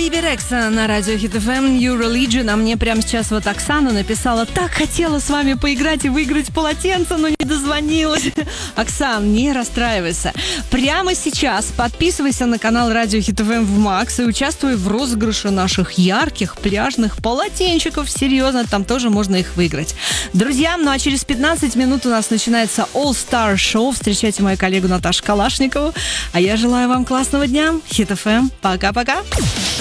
Биби Рекса на радио Hit FM, New Religion. А мне прямо сейчас вот Оксана написала: так хотела с вами поиграть и выиграть полотенце, но не дозвонилась. Оксан, не расстраивайся. Прямо сейчас подписывайся на канал радио Hit FM в Макс и участвуй в розыгрыше наших ярких пляжных полотенчиков. Серьезно, там тоже можно их выиграть. Друзья, ну а через 15 минут у нас начинается All Star Show. Встречайте мою коллегу Наташу Калашникову. А я желаю вам классного дня. Hit FM. Пока-пока.